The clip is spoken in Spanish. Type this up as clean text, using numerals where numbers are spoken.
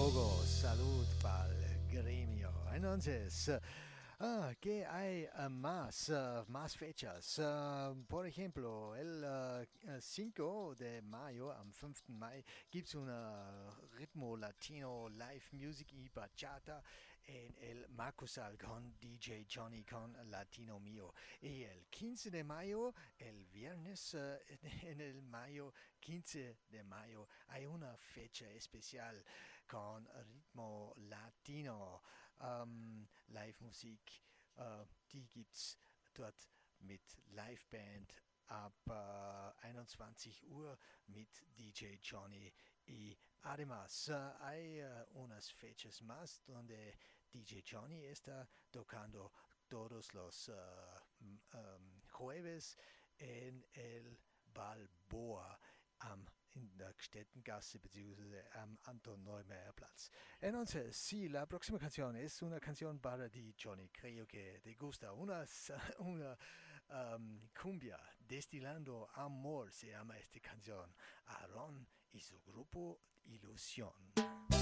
poco salud para el gremio. Entonces, ¿qué hay más fechas? Por ejemplo, el 5 de mayo, am 5. Mai, gibt es un ritmo latino, live music y bachata en el Macusal con DJ Johnny con Latino Mío. Y el 15 de mayo, el viernes en el mayo, 15 de mayo, hay una fecha especial con ritmo latino, live Musik, die gibt's dort mit Liveband ab 21 Uhr mit DJ Johnny. Y además hay unas fechas más donde DJ Johnny está tocando todos los jueves en el Balboa in der Städtengasse bzw. am Anton Neumeier Platz. Entonces, sí, la próxima canción es una canción para ti, Johnny. Creo que te gusta. Una cumbia destilando amor se llama esta canción. Aaron y su grupo Ilusión.